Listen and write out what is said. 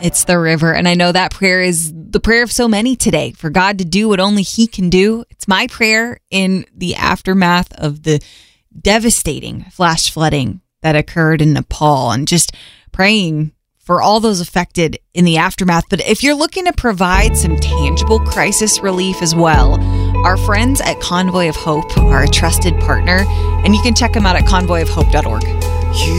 It's the river. And I know that prayer is the prayer of so many today, for God to do what only He can do. It's my prayer in the aftermath of the devastating flash flooding that occurred in Nepal, and just praying for all those affected in the aftermath. But if you're looking to provide some tangible crisis relief as well, our friends at Convoy of Hope are a trusted partner, and you can check them out at convoyofhope.org.